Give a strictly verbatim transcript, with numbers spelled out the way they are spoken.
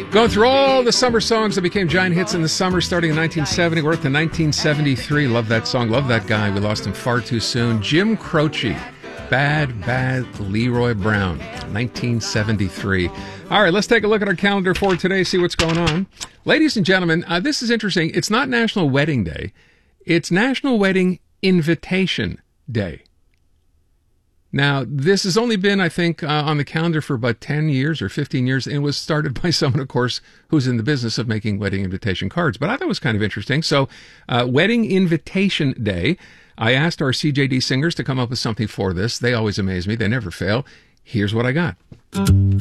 Going through all the summer songs that became giant hits in the summer, starting in nineteen seventy. We're up to nineteen seventy-three. Love that song. Love that guy. We lost him far too soon. Jim Croce. Bad, Bad Leroy Brown. nineteen seventy-three. All right, let's take a look at our calendar for today, see what's going on. Ladies and gentlemen, uh, this is interesting. It's not National Wedding Day. It's National Wedding Invitation Day. Now, this has only been, I think, uh, on the calendar for about ten years or fifteen years, and it was started by someone, of course, who's in the business of making wedding invitation cards. But I thought it was kind of interesting. So, uh, Wedding Invitation Day. I asked our C J D singers to come up with something for this. They always amaze me. They never fail. Here's what I got.